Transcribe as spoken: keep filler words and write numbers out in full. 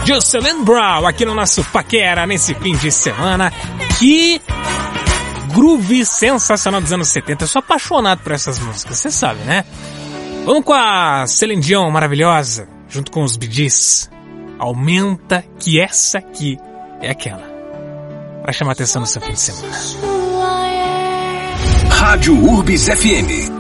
Jocelyn Brown aqui no nosso Paquera nesse fim de semana. Que groove sensacional dos anos setenta. Eu sou apaixonado por essas músicas, você sabe, né? Vamos com a Celine Dion maravilhosa, junto com os Bee Gees. Aumenta, que essa aqui é aquela pra chamar atenção no seu fim de semana. Rádio Urbis F M.